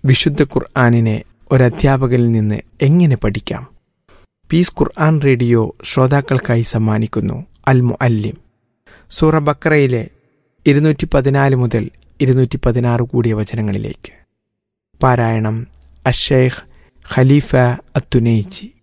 വിശുദ്ധ ഖുർആനിനെ ഒരധ്യാപകനിൽ നിന്ന് എങ്ങനെ പഠിക്കാം? പീസ് ഖുർആൻ റേഡിയോ ശ്രോതാക്കൾക്കായി സമ്മാനിക്കുന്നു അൽ മുഅല്ലിം. സൂറ ബക്കറയിലെ 214 മുതൽ 216 കൂടിയ വചനങ്ങളിലേക്ക്. പാരായണം അശ്ശൈഖ് ഖലീഫ അത്തുനൈജി.